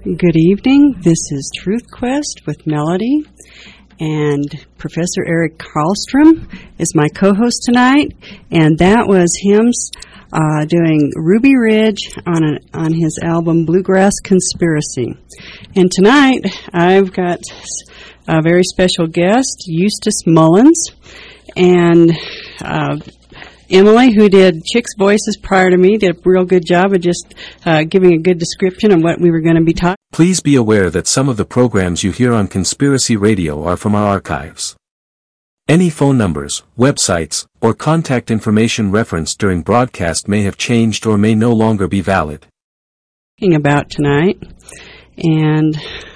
Good evening. This is Truth Quest with Melody, and Professor Eric Karlstrom is my co-host tonight, and that was him doing Ruby Ridge on his album Bluegrass Conspiracy. And tonight I've got a very special guest, Eustace Mullins, and Emily, who did Chick's voices prior to me, did a real good job of just giving a good description of what we were going to be talking. Please be aware that some of the programs you hear on Conspiracy Radio are from our archives. Any phone numbers, websites, or contact information referenced during broadcast may have changed or may no longer be valid. About tonight, and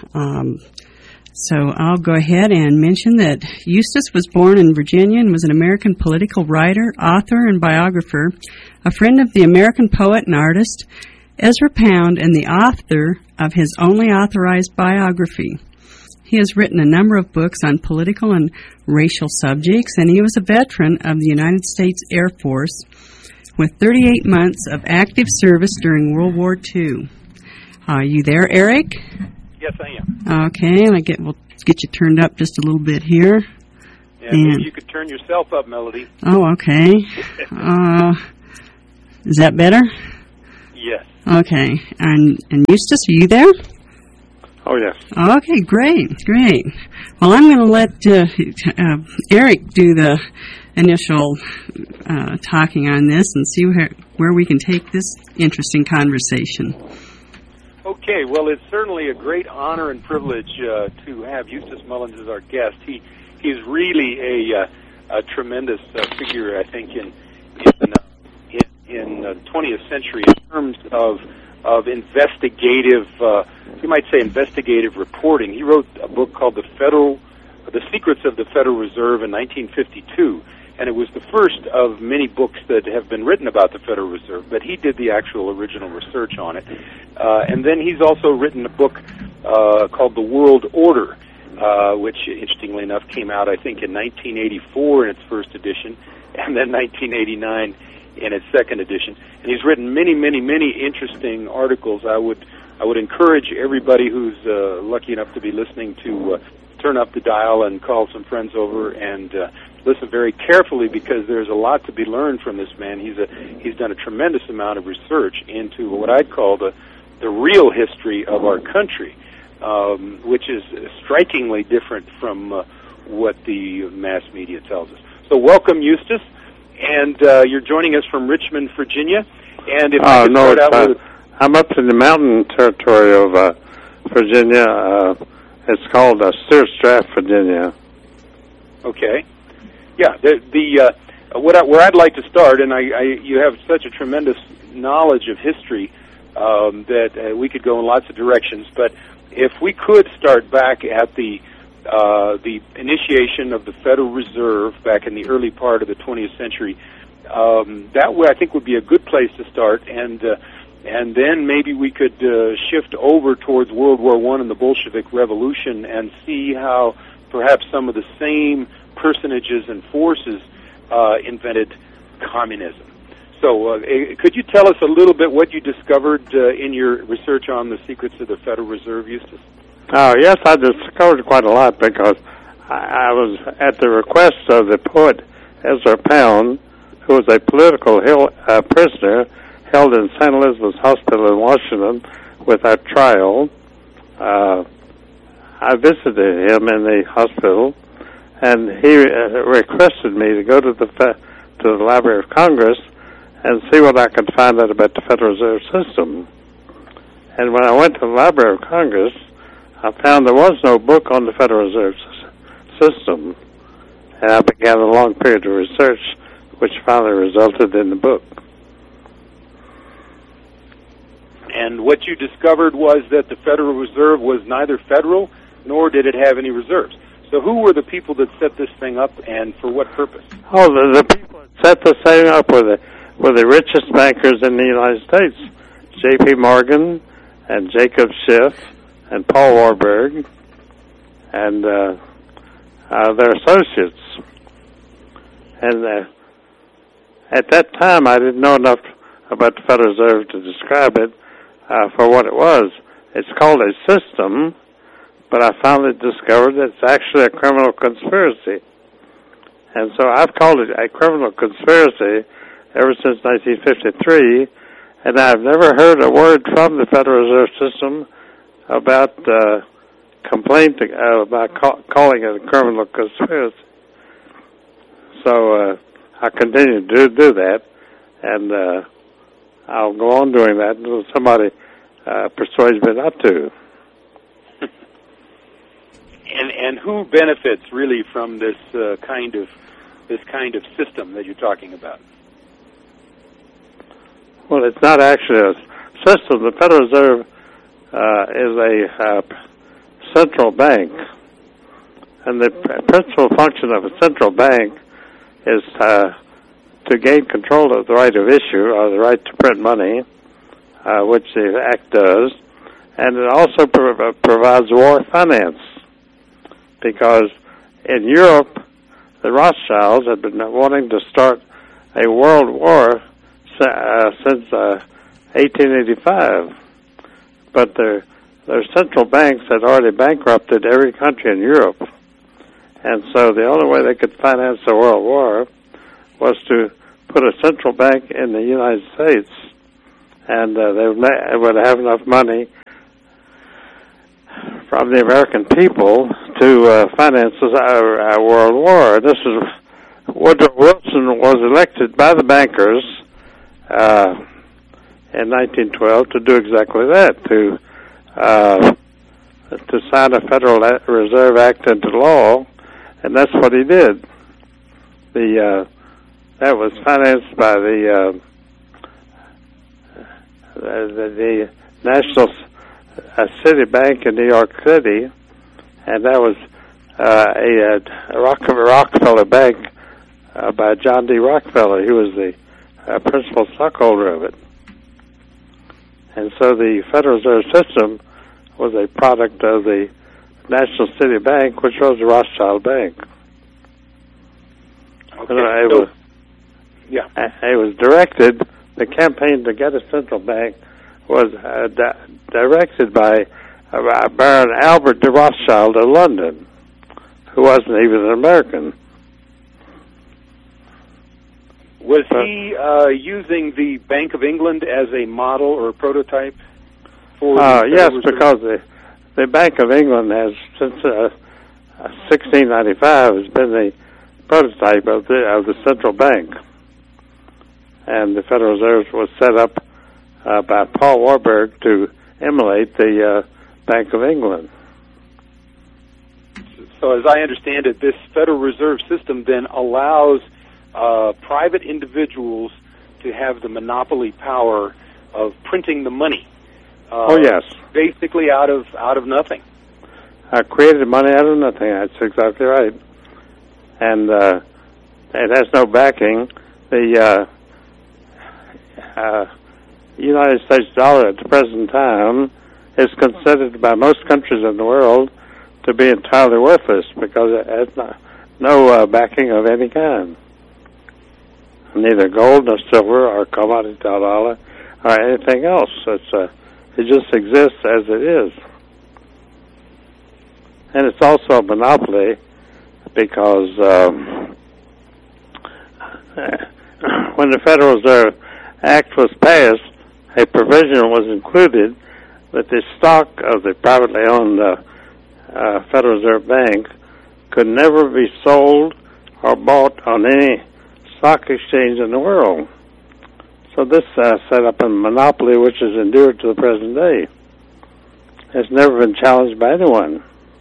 so I'll go ahead and mention that Eustace was born in Virginia and was an American political writer, author, and biographer, a friend of the American poet and artist Ezra Pound, and the author of his only authorized biography. He has written a number of books on political and racial subjects, and he was a veteran of the United States Air Force with 38 months of active service during World War II. Are you there, Eric? Yes, I am. Okay, we'll get you turned up just a little bit here. Yeah, maybe you could turn yourself up, Melody. Oh, okay. Is that better? Yes. Okay. And Eustace, are you there? Oh, yes. Okay, great. Well, I'm going to let Eric do the initial talking on this and see where we can take this interesting conversation. Okay, well, it's certainly a great honor and privilege to have Eustace Mullins as our guest. He's really a tremendous figure, I think, in the 20th century in terms of investigative, you might say investigative reporting. He wrote a book called The Secrets of the Federal Reserve in 1952, and it was the first of many books that have been written about the Federal Reserve, but he did the actual original research on it. And then he's also written a book called The World Order, which, interestingly enough, came out, I think, in 1984 in its first edition, and then 1989 in its second edition. And he's written many interesting articles. I would encourage everybody who's lucky enough to be listening to turn up the dial and call some friends over and listen very carefully, because there's a lot to be learned from this man. He's done a tremendous amount of research into what I'd call the real history of our country, which is strikingly different from what the mass media tells us. So welcome, Eustace, and you're joining us from Richmond, Virginia. And if I could start out with... I'm up in the mountain territory of Virginia. It's called Stewart Draft, Virginia. Okay. Yeah, where I'd like to start, and you have such a tremendous knowledge of history that we could go in lots of directions, but if we could start back at the initiation of the Federal Reserve back in the early part of the 20th century, that way I think would be a good place to start, and then maybe we could shift over towards World War I and the Bolshevik Revolution and see how perhaps some of the same personages and forces invented communism. So could you tell us a little bit what you discovered in your research on the secrets of the Federal Reserve, Eustace? Oh, yes, I discovered quite a lot, because I was at the request of the poet Ezra Pound, who was a political prisoner held in St. Elizabeth's Hospital in Washington without trial. I visited him in the hospital, and he requested me to go to the Library of Congress and see what I could find out about the Federal Reserve System. And when I went to the Library of Congress, I found there was no book on the Federal Reserve System, and I began a long period of research, which finally resulted in the book. And what you discovered was that the Federal Reserve was neither federal, nor did it have any reserves. So who were the people that set this thing up, and for what purpose? Oh, the people that set this thing up were the richest bankers in the United States, J.P. Morgan and Jacob Schiff and Paul Warburg and their associates. And at that time, I didn't know enough about the Federal Reserve to describe it for what it was. it's called a system, but I finally discovered it's actually a criminal conspiracy. And so I've called it a criminal conspiracy ever since 1953, and I've never heard a word from the Federal Reserve System about about calling it a criminal conspiracy. So I continue to do that, and I'll go on doing that until somebody persuades me not to. And who benefits really from this kind of system that you're talking about? Well, it's not actually a system. The Federal Reserve is a central bank, and the principal function of a central bank is to gain control of the right of issue, or the right to print money, which the Act does, and it also provides war finance, because in Europe, the Rothschilds had been wanting to start a world war since 1885, but their central banks had already bankrupted every country in Europe, and so the only way they could finance a world war was to put a central bank in the United States, and they would have enough money from the American people to finance our world war. This is Woodrow Wilson was elected by the bankers in 1912 to do exactly that, to sign a Federal Reserve Act into law, and that's what he did. That was financed by the National City Bank in New York City, and that was a Rockefeller Bank by John D. Rockefeller. He was the principal stockholder of it. And so the Federal Reserve System was a product of the National City Bank, which was the Rothschild Bank. Okay. It was directed, the campaign to get a central bank was directed by Baron Albert de Rothschild of London, who wasn't even an American. Was he using the Bank of England as a model or a prototype for yes, because the Bank of England has, since 1695, has been the prototype of the central bank. And the Federal Reserve was set up by Paul Warburg to emulate the Bank of England. So as I understand it, this Federal Reserve System then allows private individuals to have the monopoly power of printing the money. Oh yes, basically out of nothing. Created money out of nothing. That's exactly right. And it has no backing. The United States dollar at the present time is considered by most countries in the world to be entirely worthless because it has no backing of any kind. Neither gold nor silver or commodity dollar or anything else. It just exists as it is. And it's also a monopoly because when the Federal Reserve Act was passed, a provision was included that the stock of the privately owned Federal Reserve Bank could never be sold or bought on any stock exchange in the world. So this set up a monopoly which has endured to the present day. It's never been challenged by anyone.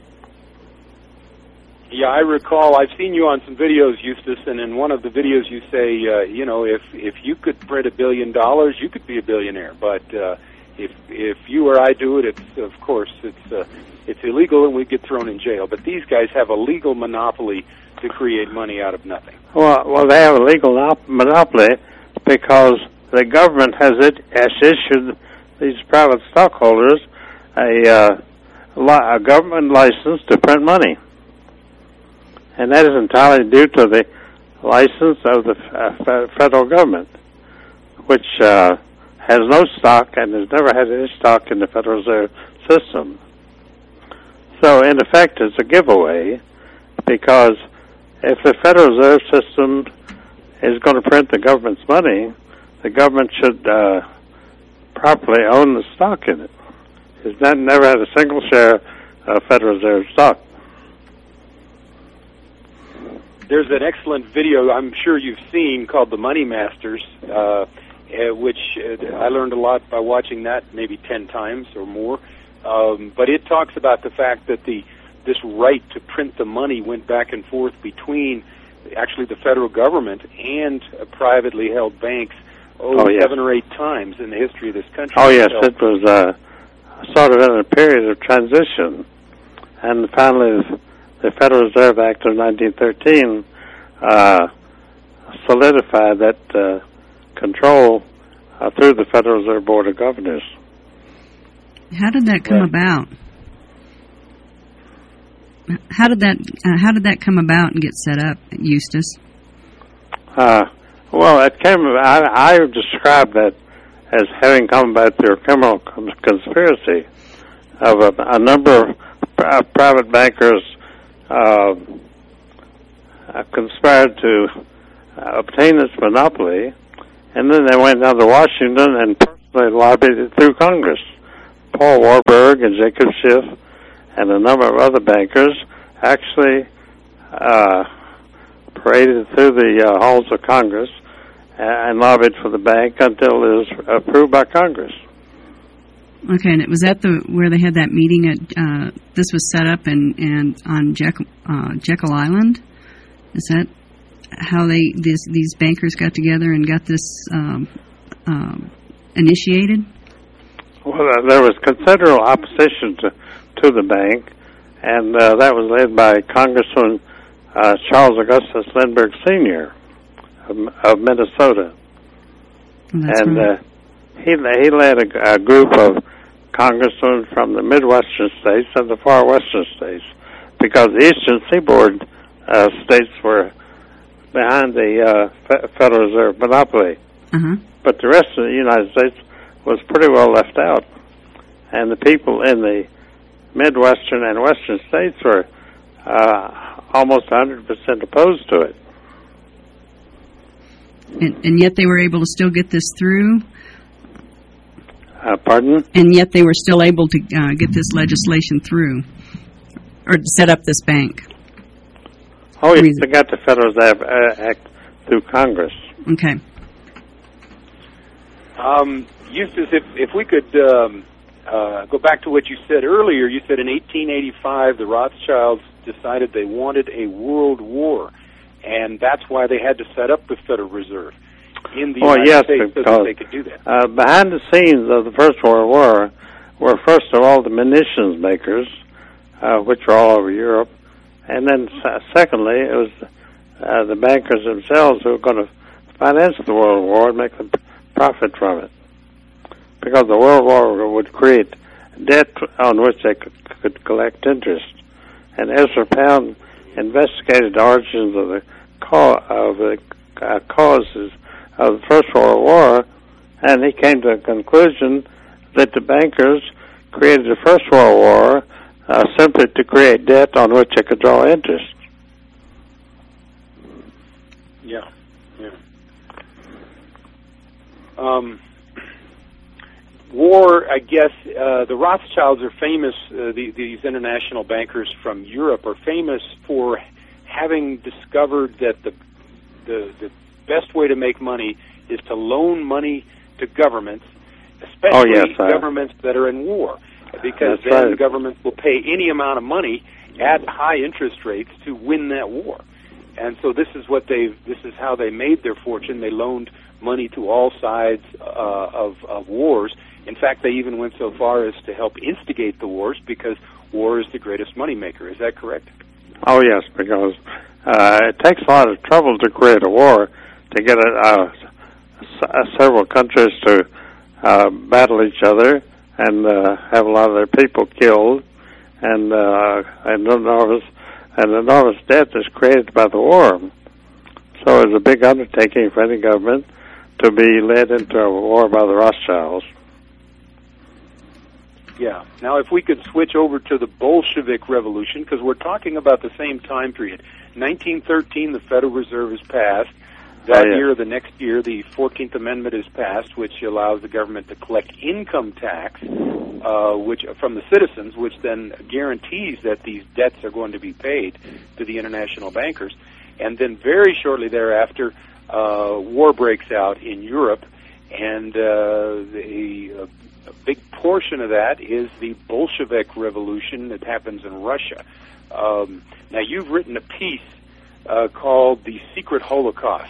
Yeah, I recall, I've seen you on some videos, Eustace, and in one of the videos you say, if you could print $1 billion, you could be a billionaire. But if you or I do it, it's illegal and we get thrown in jail. But these guys have a legal monopoly to create money out of nothing. Well, they have a legal monopoly because the government has issued these private stockholders a government license to print money. And that is entirely due to the license of the federal government, which has has no stock and has never had any stock in the Federal Reserve System. So, in effect, it's a giveaway, because if the Federal Reserve System is going to print the government's money, the government should properly own the stock in it. It's never had a single share of Federal Reserve stock. There's an excellent video I'm sure you've seen called The Money Masters, which I learned a lot by watching that maybe 10 times or more. But it talks about the fact that this right to print the money went back and forth between actually the federal government and privately held banks 7 or 8 times in the history of this country. Oh, yes, it was sort of in a period of transition. And finally, the Federal Reserve Act of 1913 solidified that control through the Federal Reserve Board of Governors. How did that come about? How did that come about and get set up, Eustace? Well, it came. I described that as having come about through a criminal conspiracy of a number of private bankers conspired to obtain this monopoly, and then they went down to Washington and personally lobbied it through Congress. Paul Warburg and Jacob Schiff and a number of other bankers actually paraded through the halls of Congress and lobbied for the bank until it was approved by Congress. Okay, and it was at where they had that meeting at. This was set up and on Jekyll Island. Is that how these bankers got together and got this initiated? Well, there was considerable opposition to the bank, and that was led by Congressman Charles Augustus Lindbergh Sr. of Minnesota. And right. He led a group of congressmen from the Midwestern states and the far western states, because the Eastern Seaboard states were behind the Federal Reserve monopoly. Uh-huh. But the rest of the United States was pretty well left out. And the people in the Midwestern and Western states were almost 100% opposed to it. And yet they were able to still get this through? Pardon? And yet they were still able to get this legislation through, or to set up this bank? Oh, yes, they got the Federal Reserve Act through Congress. Okay. Eustace, if we could go back to what you said earlier. You said in 1885 the Rothschilds decided they wanted a world war, and that's why they had to set up the Federal Reserve in the United States so that they could do that. Behind the scenes of the First World War were, first of all, the munitions makers, which were all over Europe, and then secondly, it was the bankers themselves who were going to finance the World War and make the profit from it. Because the World War would create debt on which they could collect interest. And Ezra Pound investigated the origins of the causes of the First World War, and he came to the conclusion that the bankers created the First World War simply to create debt on which they could draw interest. Yeah. War, I guess, the Rothschilds are famous, these international bankers from Europe are famous for having discovered that the best way to make money is to loan money to governments, especially governments that are in war, because then governments will pay any amount of money at high interest rates to win that war. And so this is how they made their fortune. They loaned money to all sides of wars. In fact, they even went so far as to help instigate the wars, because war is the greatest moneymaker. Is that correct? Oh, yes, because it takes a lot of trouble to create a war, to get several countries to battle each other and have a lot of their people killed, and enormous debt is created by the war. So it's a big undertaking for any government to be led into a war by the Rothschilds. Yeah. Now, if we could switch over to the Bolshevik Revolution, because we're talking about the same time period. 1913, the Federal Reserve is passed. That year, or the next year, the 14th Amendment is passed, which allows the government to collect income tax which from the citizens, which then guarantees that these debts are going to be paid to the international bankers. And then very shortly thereafter, war breaks out in Europe, and a big portion of that is the Bolshevik Revolution that happens in Russia. Now, you've written a piece called The Secret Holocaust,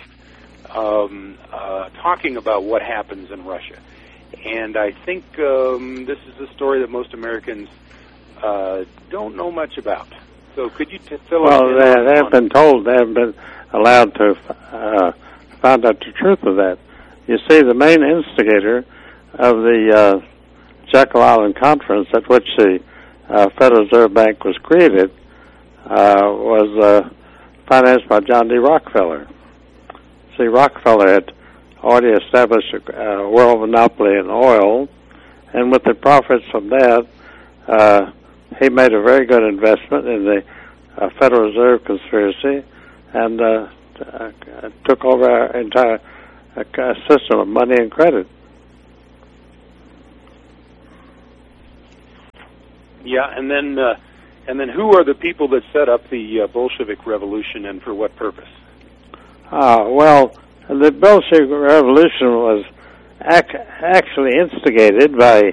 talking about what happens in Russia. And I think this is a story that most Americans don't know much about. So could you fill us in? Well, they have been told, they haven't been allowed to find out the truth of that. You see, the main instigator of the Jekyll Island Conference, at which the Federal Reserve Bank was created, was financed by John D. Rockefeller. See, Rockefeller had already established a world monopoly in oil, and with the profits from that, he made a very good investment in the Federal Reserve conspiracy and took over our entire system of money and credit. Yeah, and then who are the people that set up the Bolshevik Revolution, and for what purpose? Well, the Bolshevik Revolution was actually instigated by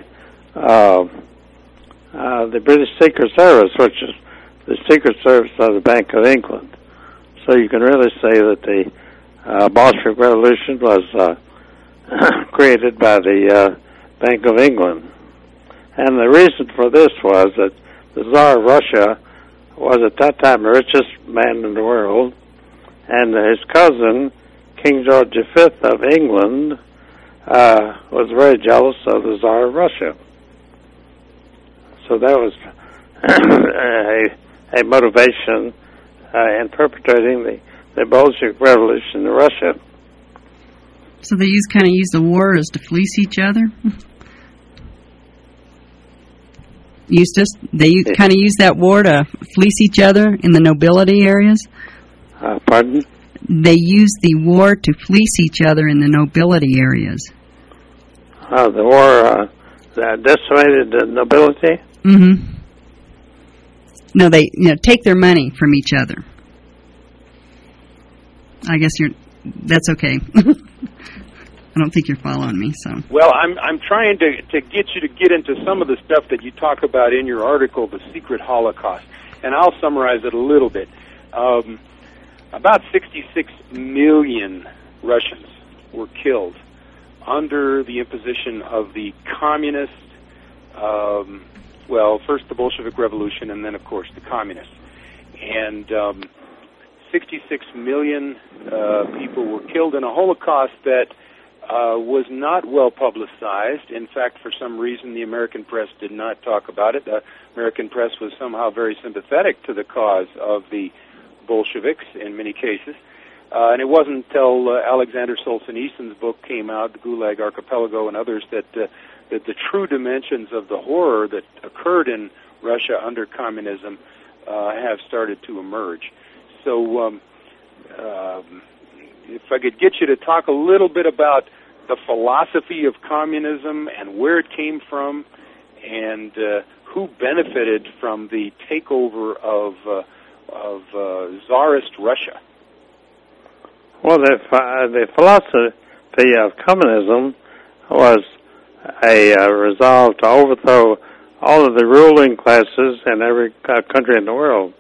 the British Secret Service, which is the Secret Service of the Bank of England. So you can really say that the Bolshevik Revolution was created by the Bank of England. And the reason for this was that the Tsar of Russia was at that time the richest man in the world, and his cousin, King George V of England, was very jealous of the Tsar of Russia. So that was a motivation in perpetrating the Bolshevik Revolution in Russia. So they kind of use the war as to fleece each other? Eustace, they kind of use that war to fleece each other in the nobility areas? Pardon? They use the war to fleece each other in the nobility areas. The war decimated the nobility? Mm-hmm. No, they take their money from each other. I guess that's okay. I don't think you're following me, so. Well, I'm trying to get you to get into some of the stuff that you talk about in your article, The Secret Holocaust, and I'll summarize it a little bit. About 66 million Russians were killed under the imposition of the communist, first the Bolshevik Revolution, and then, of course, the communists. And 66 million people were killed in a Holocaust that was not well publicized. In fact, for some reason, the American press did not talk about it. The American press was somehow very sympathetic to the cause of the Bolsheviks in many cases. And it wasn't until Alexander Solzhenitsyn's book came out, The Gulag Archipelago and others, that the true dimensions of the horror that occurred in Russia under communism have started to emerge. So if I could get you to talk a little bit about the philosophy of communism and where it came from, and who benefited from the takeover of Tsarist Russia. Well, the philosophy of communism was a resolve to overthrow all of the ruling classes in every country in the world.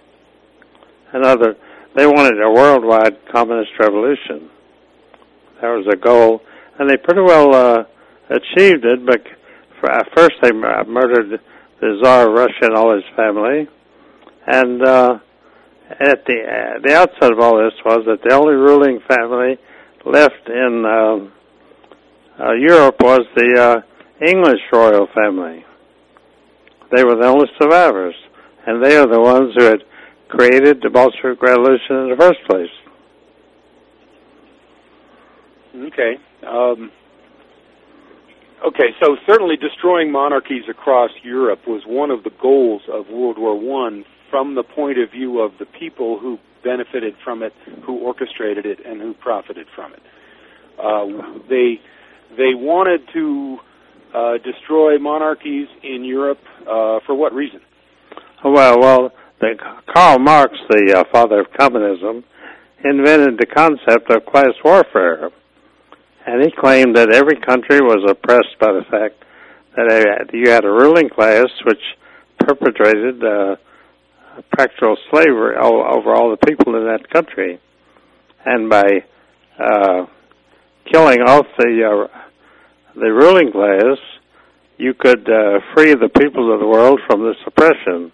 They wanted a worldwide communist revolution. That was a goal, and they pretty well achieved it. But first, they murdered the Tsar of Russia and all his family, and at the outset of all this was that the only ruling family left in Europe was the English royal family. They were the only survivors, and they are the ones who had created the Bolshevik Revolution in the first place. Okay. Okay, so certainly destroying monarchies across Europe was one of the goals of World War I from the point of view of the people who benefited from it, who orchestrated it, and who profited from it. They wanted to destroy monarchies in Europe for what reason? Well, Karl Marx, the father of communism, invented the concept of class warfare. And he claimed that every country was oppressed by the fact that you had a ruling class which perpetrated practical slavery over all the people in that country. And by killing off the ruling class, you could free the people of the world from this oppression.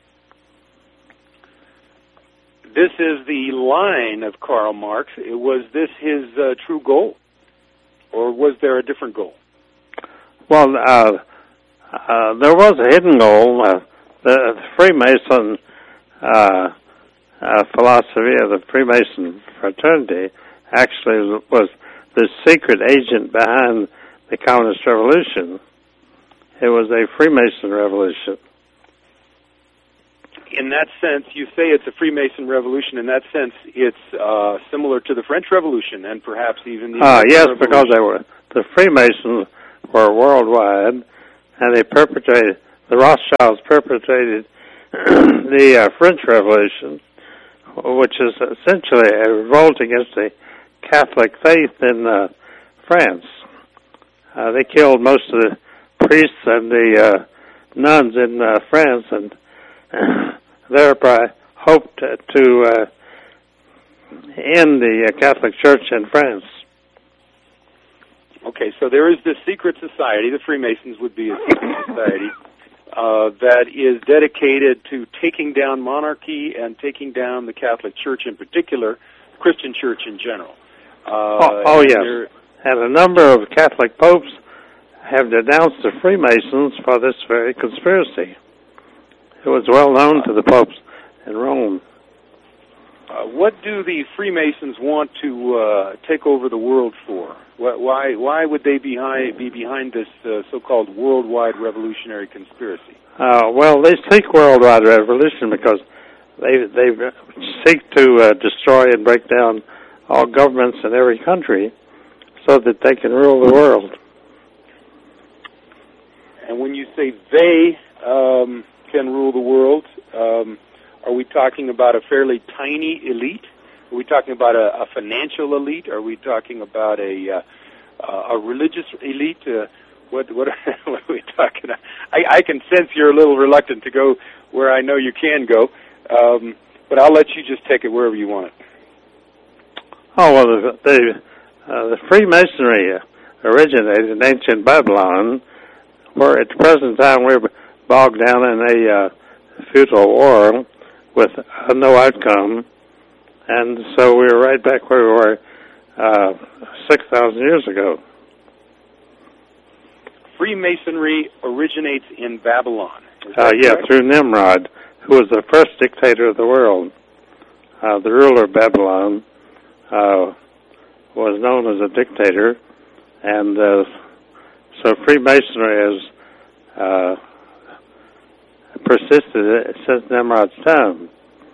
This is the line of Karl Marx. Was this his true goal? Or was there a different goal? Well, there was a hidden goal. The Freemason philosophy of the Freemason fraternity actually was the secret agent behind the Communist Revolution. It was a Freemason revolution. In that sense, you say it's a Freemason revolution. In that sense, it's similar to the French Revolution and perhaps even the yes, Revolution. Because the Freemasons were worldwide, and the Rothschilds perpetrated the French Revolution, which is essentially a revolt against the Catholic faith in France. They killed most of the priests and the nuns in France, and thereby hoped to end the Catholic Church in France. Okay, so there is this secret society, the Freemasons would be a secret society, that is dedicated to taking down monarchy and taking down the Catholic Church in particular, Christian Church in general. Yes. And a number of Catholic popes have denounced the Freemasons for this very conspiracy. It was well known to the popes in Rome. What do the Freemasons want to take over the world for? Why would they be behind this so-called worldwide revolutionary conspiracy? Well, they seek worldwide revolution because they seek to destroy and break down all governments in every country so that they can rule the world. And when you say they can rule the world, are we talking about a fairly tiny elite? Are we talking about a financial elite? Are we talking about a religious elite? What are we talking about? I can sense you're a little reluctant to go where I know you can go, but I'll let you just take it wherever you want it. Oh, well, the Freemasonry originated in ancient Babylon, where at the present time we're bogged down in a futile war with no outcome, and so we're right back where we were 6,000 years ago. Freemasonry originates in Babylon. Yeah, through Nimrod, who was the first dictator of the world. The ruler of Babylon was known as a dictator, and so Freemasonry has persisted since Nimrod's time.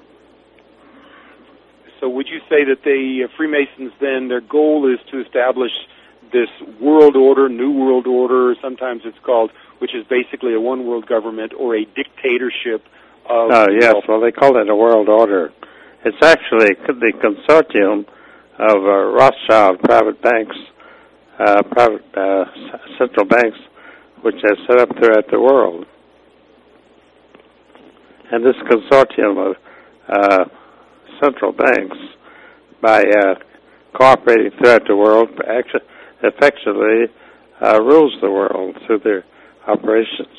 So would you say that the Freemasons then, their goal is to establish this world order, new world order, sometimes it's called, which is basically a one world government or a dictatorship of... yes, well, they call it a world order. It's actually the consortium of Rothschild private banks, private central banks, which are set up throughout the world. And this consortium of central banks, by cooperating throughout the world, effectively rules the world through their operations.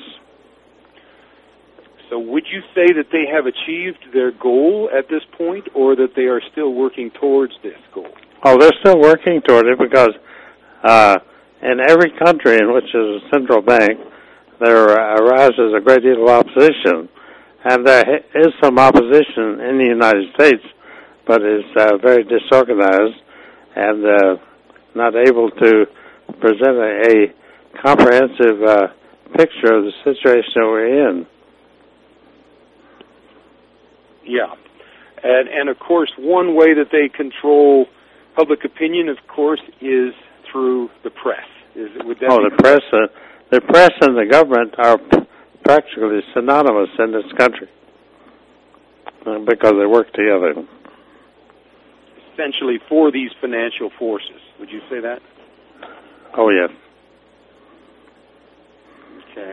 So would you say that they have achieved their goal at this point, or that they are still working towards this goal? Oh, they're still working toward it, because in every country in which there's a central bank, there arises a great deal of opposition. And there is some opposition in the United States, but it's very disorganized, and not able to present a comprehensive picture of the situation that we're in. Yeah. And of course, one way that they control public opinion, of course, is through the press. Would that be the press and the government are practically synonymous in this country because they work together. Essentially for these financial forces. Would you say that? Oh, yes. Okay.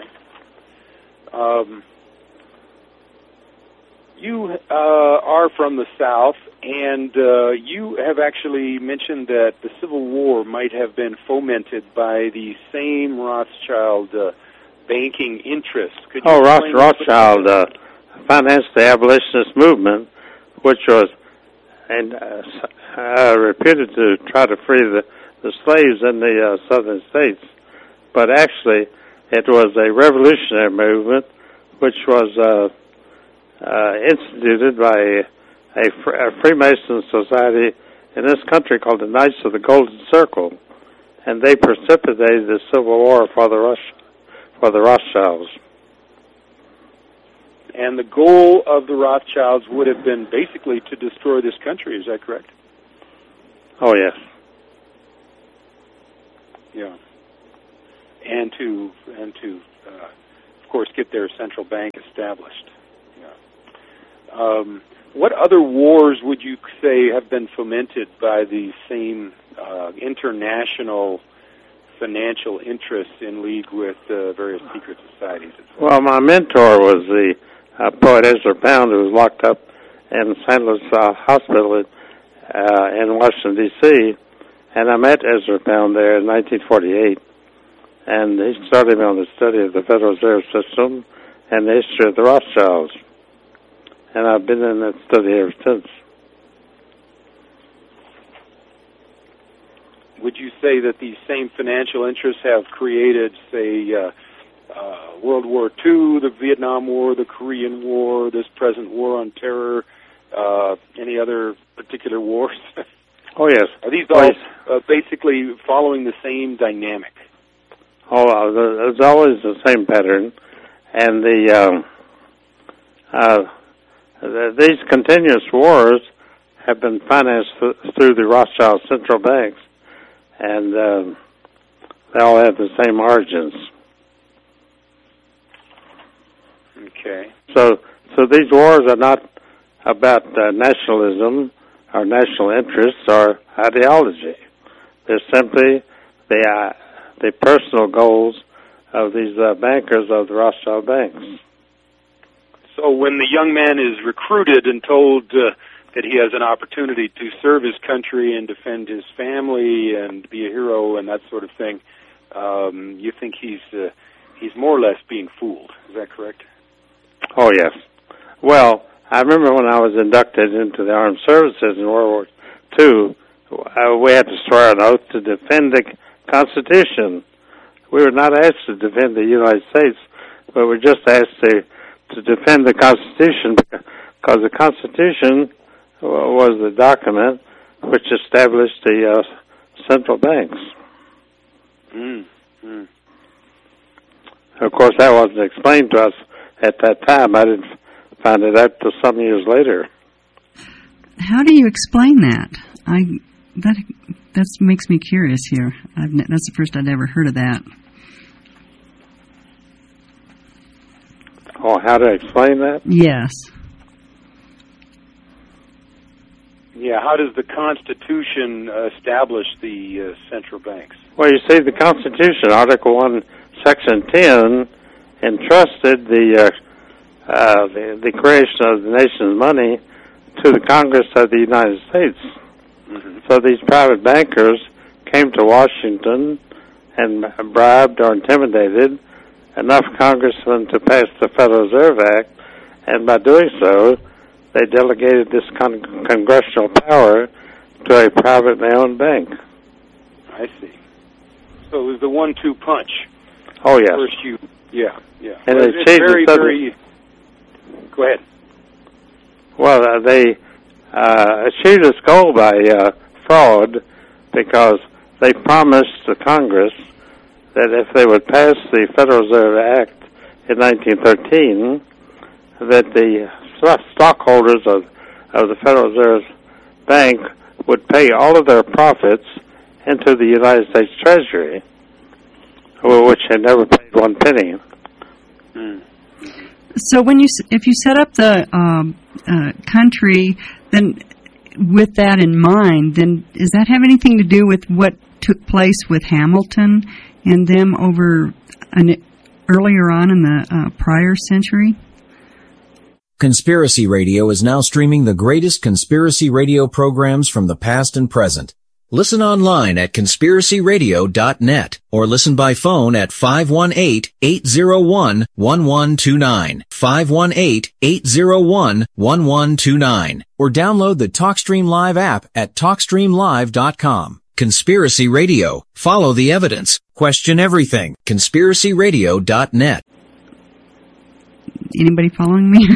You are from the South, and you have actually mentioned that the Civil War might have been fomented by the same Rothschild banking interests. Could you Rothschild financed the abolitionist movement, which was reputed to try to free the slaves in the southern states. But actually, it was a revolutionary movement which was instituted by a Freemason society in this country called the Knights of the Golden Circle, and they precipitated the Civil War for the Rothschilds. And the goal of the Rothschilds would have been basically to destroy this country. Is that correct? Oh, yes. Yeah. And to of course, get their central bank established. Yeah. What other wars would you say have been fomented by the same international financial interests in league with various secret societies? Well, my mentor was the poet Ezra Pound, who was locked up in St. Louis Hospital in Washington, D.C., and I met Ezra Pound there in 1948, and he started me on the study of the Federal Reserve System and the history of the Rothschilds, and I've been in that study ever since. Would you say that these same financial interests have created, say, World War II, the Vietnam War, the Korean War, this present war on terror, any other particular wars? Oh, yes. Are these all basically following the same dynamic? Oh, there's always the same pattern, and these continuous wars have been financed through the Rothschild central banks, and they all have the same origins. Okay. So these wars are not about nationalism or national interests or ideology. They're simply the personal goals of these bankers of the Rothschild banks. So when the young man is recruited and told that he has an opportunity to serve his country and defend his family and be a hero and that sort of thing, you think he's more or less being fooled. Is that correct? Oh, yes. Well, I remember when I was inducted into the armed services in World War II, we had to swear an oath to defend the Constitution. We were not asked to defend the United States, but we were just asked to defend the Constitution, because the Constitution was the document which established the central banks. Of course, that wasn't explained to us at that time. I didn't find it out till some years later. How do you explain that? That makes me curious here. That's the first I'd ever heard of that. Oh, how to explain that? Yes. Yeah, how does the Constitution establish the central banks? Well, you see, the Constitution, Article 1, Section 10, entrusted the creation of the nation's money to the Congress of the United States. Mm-hmm. So these private bankers came to Washington and bribed or intimidated enough congressmen to pass the Federal Reserve Act, and by doing so, they delegated this congressional power to a privately owned bank. I see. So it was the 1-2 punch. Oh, yes. First yeah. And well, it's very... Go ahead. Well, they achieved this goal by fraud, because they promised the Congress that if they would pass the Federal Reserve Act in 1913, that the stockholders of the Federal Reserve Bank would pay all of their profits into the United States Treasury, which had never paid one penny. So if you set up the country, then with that in mind, then does that have anything to do with what took place with Hamilton and them over earlier on in the prior century? Conspiracy Radio is now streaming the greatest conspiracy radio programs from the past and present. Listen online at conspiracyradio.net or listen by phone at 518-801-1129, 518-801-1129, or download the TalkStream Live app at TalkStreamLive.com. Conspiracy Radio. Follow the evidence. Question everything. conspiracyradio.net. Anybody following me?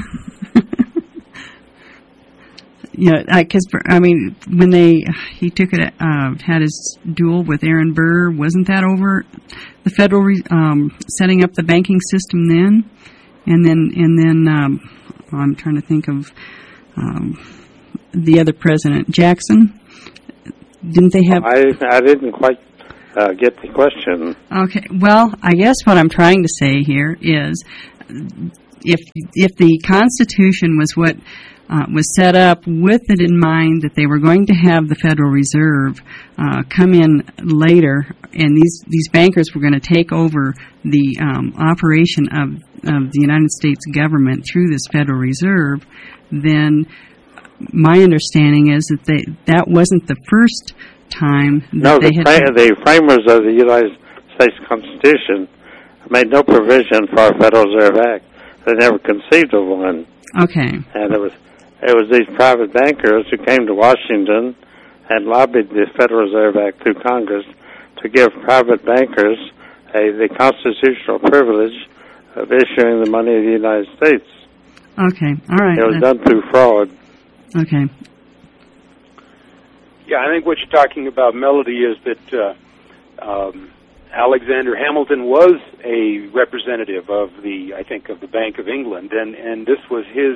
Because when he took it, had his duel with Aaron Burr, wasn't that over the federal setting up the banking system then? And then I'm trying to think of the other president, Jackson. Didn't they have? I didn't quite get the question. Okay, well, I guess what I'm trying to say here is, if the Constitution was what was set up with it in mind that they were going to have the Federal Reserve come in later, and these bankers were going to take over the operation of the United States government through this Federal Reserve, then my understanding is that that wasn't the first time that the framers of the United States Constitution made no provision for a Federal Reserve Act. They never conceived of one. Okay. And it was these private bankers who came to Washington and lobbied the Federal Reserve Act through Congress to give private bankers the constitutional privilege of issuing the money of the United States. Okay, all right. It was done through fraud. Okay. Yeah, I think what you're talking about, Melody, is that Alexander Hamilton was a representative of the Bank of England, and this was his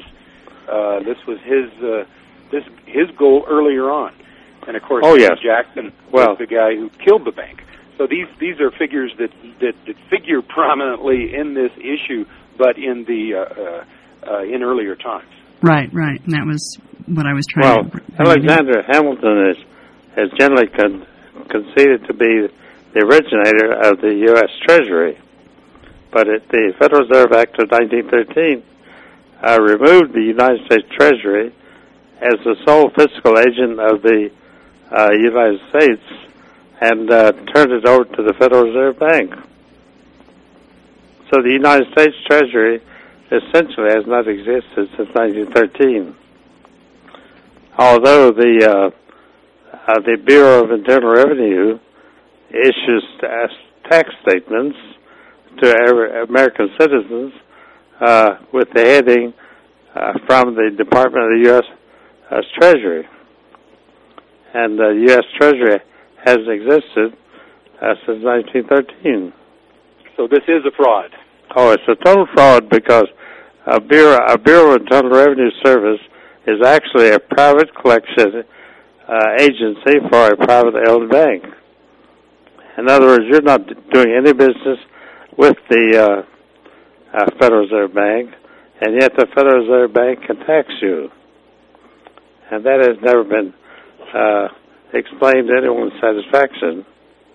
goal earlier on. And of course, Jackson was the guy who killed the bank. So these are figures that figure prominently in this issue, but in in earlier times. Right, and that was what I was trying to... Alexander Hamilton is generally conceded to be the originator of the U.S. Treasury, but the Federal Reserve Act of 1913 removed the United States Treasury as the sole fiscal agent of the United States and turned it over to the Federal Reserve Bank. So the United States Treasury essentially has not existed since 1913. Although the Bureau of Internal Revenue issues tax statements to American citizens with the heading from the Department of the U.S. Treasury. And the U.S. Treasury hasn't existed since 1913. So this is a fraud. Oh, it's a total fraud because a Bureau of Internal Revenue Service is actually a private collection agency for a privately-owned bank. In other words, you're not doing any business with the Federal Reserve Bank, and yet the Federal Reserve Bank can tax you. And that has never been explained to anyone's satisfaction.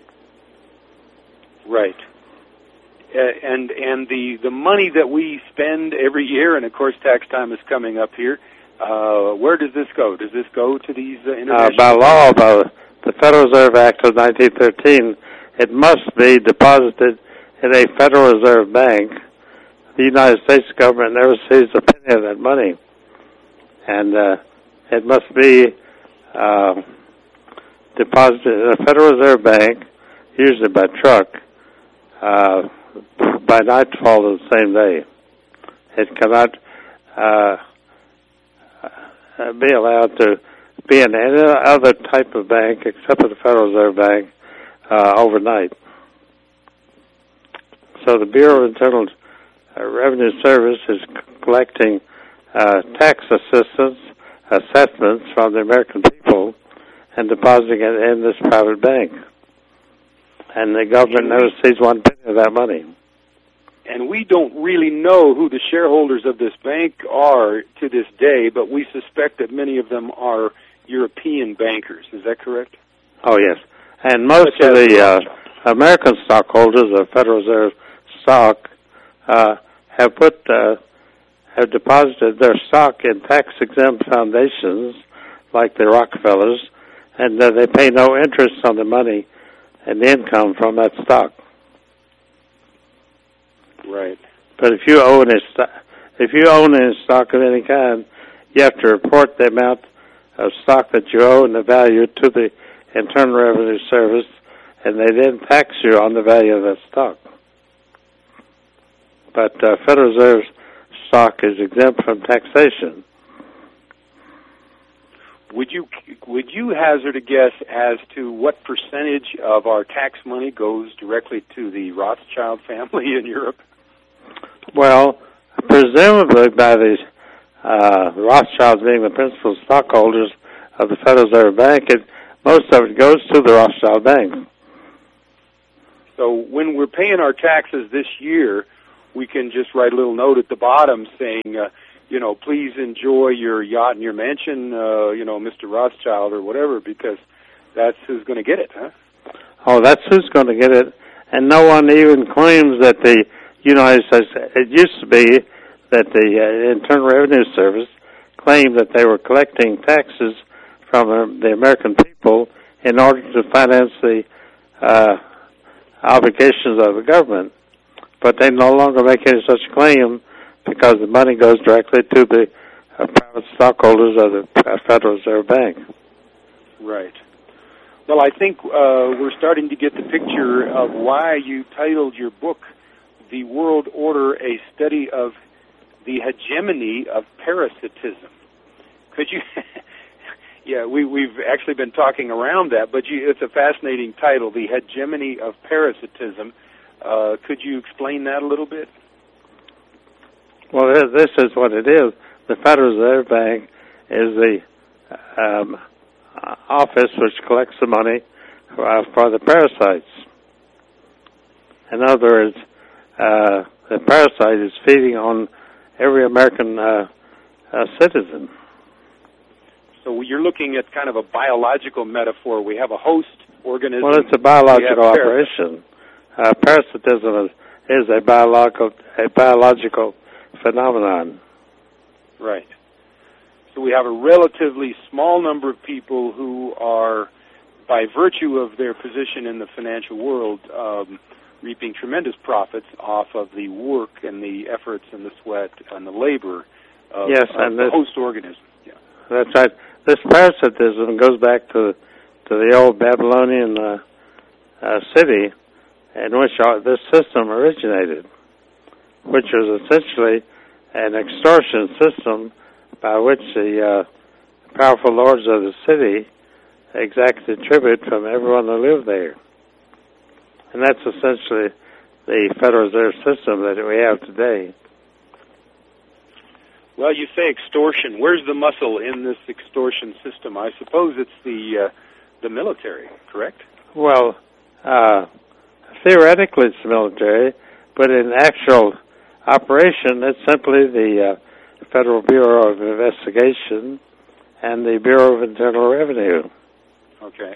Right. And the money that we spend every year, and of course tax time is coming up here, where does this go? Does this go to these international... By law, by the Federal Reserve Act of 1913, it must be deposited in a Federal Reserve Bank. The United States government never sees a penny of that money. And it must be deposited in a Federal Reserve Bank, usually by truck, by nightfall of the same day. It cannot be allowed to be in any other type of bank except for the Federal Reserve Bank overnight. So the Bureau of Internal Revenue Service is collecting tax assessments from the American people and depositing it in this private bank. And the government never sees one penny of that money. And we don't really know who the shareholders of this bank are to this day, but we suspect that many of them are European bankers. Is that correct? Oh, yes. And most of the American stockholders of Federal Reserve stock have deposited their stock in tax-exempt foundations like the Rockefellers, and they pay no interest on the money and the income from that stock. Right. But if you own any stock of any kind, you have to report the amount of stock that you owe and the value to the Internal Revenue Service, and they then tax you on the value of that stock. But Federal Reserve stock is exempt from taxation. Would you hazard a guess as to what percentage of our tax money goes directly to the Rothschild family in Europe? Well, presumably by the Rothschilds being the principal stockholders of the Federal Reserve Bank, most of it goes to the Rothschild Bank. So when we're paying our taxes this year, we can just write a little note at the bottom saying, please enjoy your yacht and your mansion, Mr. Rothschild or whatever, because that's who's going to get it, huh? Oh, that's who's going to get it. And no one even claims that the United States, it used to be that the Internal Revenue Service claimed that they were collecting taxes from the American people in order to finance the obligations of the government. But they no longer make any such claim because the money goes directly to the private stockholders of the Federal Reserve Bank. Right. Well, I think we're starting to get the picture of why you titled your book, The World Order, a Study of the Hegemony of Parasitism. Could you... Yeah, we've actually been talking around that, but it's a fascinating title, The Hegemony of Parasitism. Could you explain that a little bit? Well, this is what it is. The Federal Reserve Bank is the office which collects the money for the parasites. In other words, the parasite is feeding on every American citizen. So you're looking at kind of a biological metaphor. We have a host organism. Well, it's a biological operation. Parasitism is a biological phenomenon. Right. So we have a relatively small number of people who are, by virtue of their position in the financial world, reaping tremendous profits off of the work and the efforts and the sweat and the labor of the host organism. Yeah. That's right. This parasitism goes back to the old Babylonian city in which this system originated, which was essentially an extortion system by which the powerful lords of the city exacted tribute from everyone who lived there. And that's essentially the Federal Reserve System that we have today. Well, you say extortion. Where's the muscle in this extortion system? I suppose it's the military, correct? Well, theoretically it's the military, but in actual operation it's simply the Federal Bureau of Investigation and the Bureau of Internal Revenue. Okay.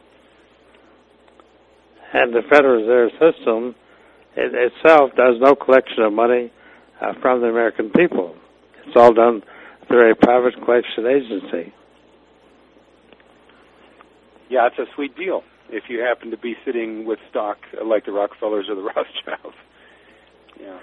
And the Federal Reserve System itself does no collection of money from the American people. It's all done through a private collection agency. Yeah, it's a sweet deal if you happen to be sitting with stock like the Rockefellers or the Rothschilds. Yeah.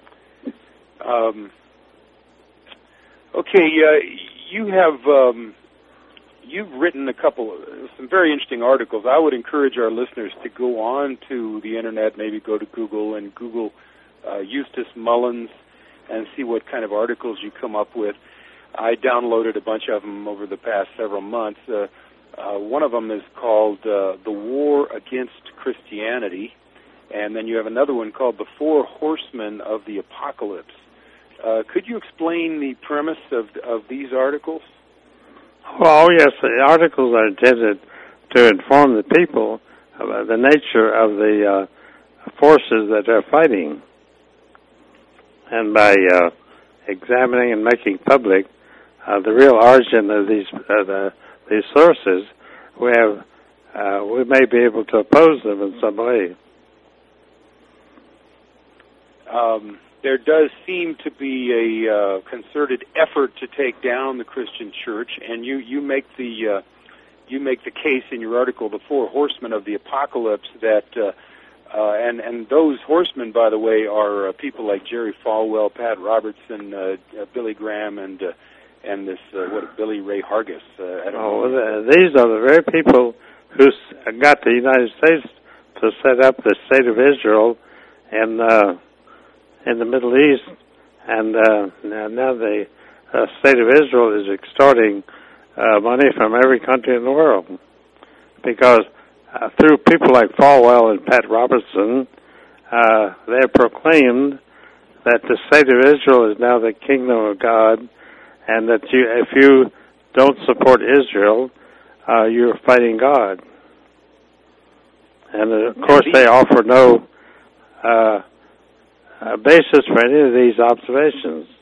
Okay, you have you've written some very interesting articles. I would encourage our listeners to go on to the internet, maybe go to Google and Google Eustace Mullins and see what kind of articles you come up with. I downloaded a bunch of them over the past several months. One of them is called The War Against Christianity, and then you have another one called The Four Horsemen of the Apocalypse. Could you explain the premise of these articles? Well, yes, the articles are intended to inform the people about the nature of the forces that they're fighting. And by examining and making public the real origin of these sources, we may be able to oppose them in some way. There does seem to be a concerted effort to take down the Christian Church, and you make the case in your article, The Four Horsemen of the Apocalypse, that and those horsemen, by the way, are people like Jerry Falwell, Pat Robertson, Billy Graham, and this Billy Ray Hargis. These are the very people who got the United States to set up the State of Israel in the Middle East, and now the State of Israel is extorting money from every country in the world, because through people like Falwell and Pat Robertson, they proclaimed that the State of Israel is now the kingdom of God, and that if you don't support Israel, you're fighting God. And of course, they offer no basis for any of these observations.